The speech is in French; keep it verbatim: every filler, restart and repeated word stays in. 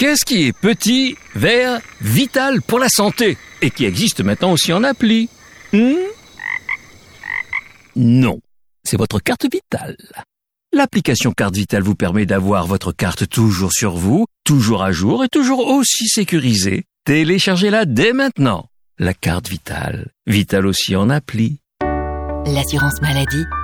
Qu'est-ce qui est petit, vert, vital pour la santé et qui existe maintenant aussi en appli? hmm Non, c'est votre carte vitale. L'application Carte Vitale vous permet d'avoir votre carte toujours sur vous, toujours à jour et toujours aussi sécurisée. Téléchargez-la dès maintenant. La carte Vitale, vitale aussi en appli. L'assurance maladie,